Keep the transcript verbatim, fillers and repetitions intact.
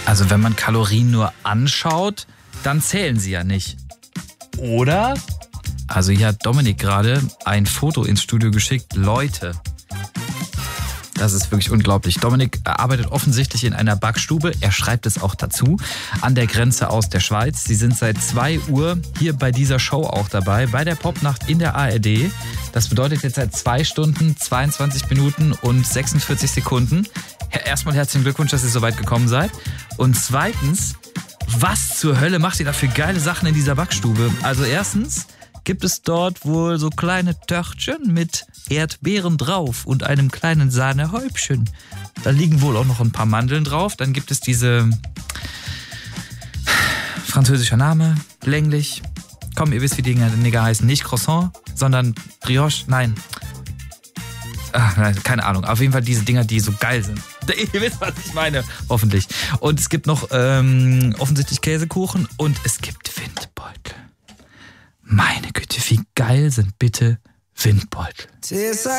Also wenn man Kalorien nur anschaut, dann zählen sie ja nicht. Oder? Also hier hat Dominik gerade ein Foto ins Studio geschickt. Leute, das ist wirklich unglaublich. Dominik arbeitet offensichtlich in einer Backstube. Er schreibt es auch dazu. An der Grenze aus der Schweiz. Sie sind seit zwei Uhr hier bei dieser Show auch dabei. Bei der Popnacht in der A R D. Das bedeutet jetzt seit zwei Stunden, zweiundzwanzig Minuten und sechsundvierzig Sekunden. Erstmal herzlichen Glückwunsch, dass ihr so weit gekommen seid. Und zweitens, was zur Hölle macht ihr da für geile Sachen in dieser Backstube? Also erstens gibt es dort wohl so kleine Törtchen mit Erdbeeren drauf und einem kleinen Sahnehäubchen. Da liegen wohl auch noch ein paar Mandeln drauf. Dann gibt es diese französischer Name, länglich. Komm, ihr wisst, wie die Dinger heißen. Nicht Croissant, sondern Brioche. Nein. Ach, nein, keine Ahnung. Auf jeden Fall diese Dinger, die so geil sind. Ihr wisst, was ich meine. Hoffentlich. Und es gibt noch ähm, offensichtlich Käsekuchen und es gibt Windbeutel. Meine Güte, wie geil sind bitte Windbeutel.